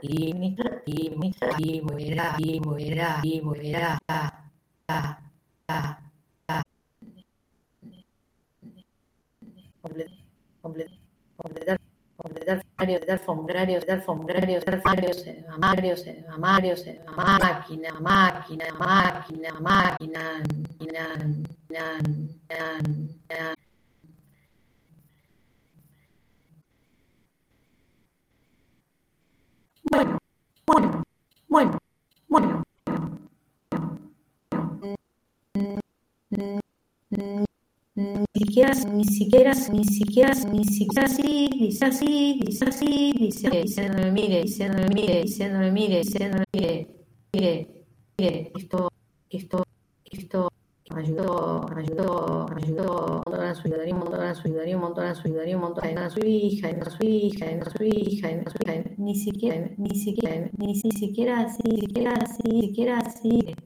Ni siquiera así, diciéndome, mire, esto me ayudó, un montón a su hija, ni siquiera así,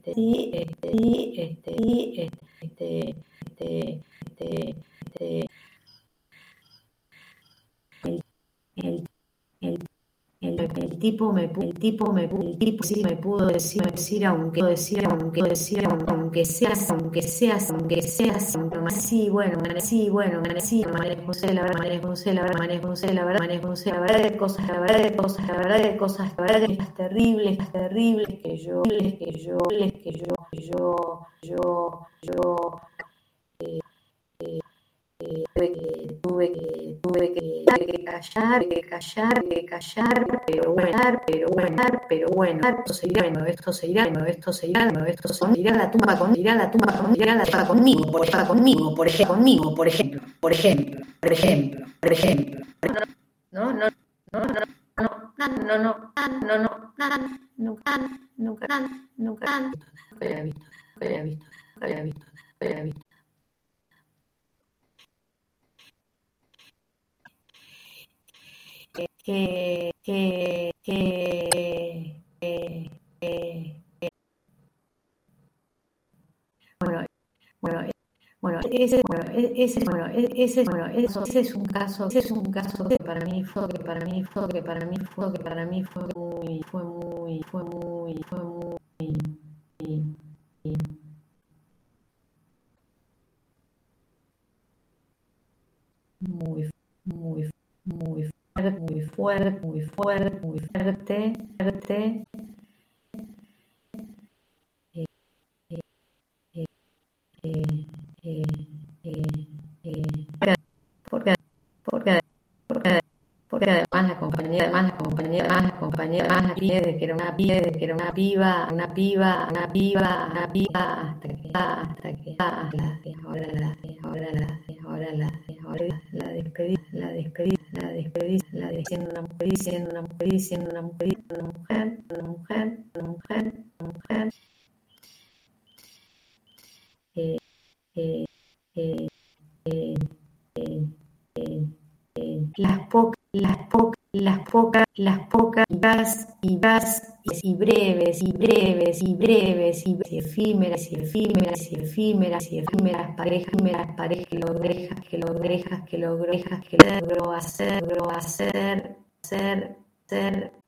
el tipo sí me pudo decir, aunque seas, sí, bueno, María José, la verdad de cosas terribles que yo tuve que callar, pero bueno, esto se irá a la tumba conmigo, por ejemplo. No, nunca había visto. Ese es un caso que para mí fue muy fuerte. Porque además la compañera de que era una piba, hasta que ahora la despedí, siendo una mujer, eh, eh, eh, eh, eh, las pocas y breves y efímeras parejas que logró hacer